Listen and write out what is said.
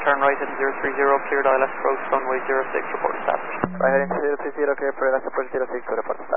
turn right at 030, clear dial left approach, runway 06, report established. Right heading 030, clear for left approach 06, report.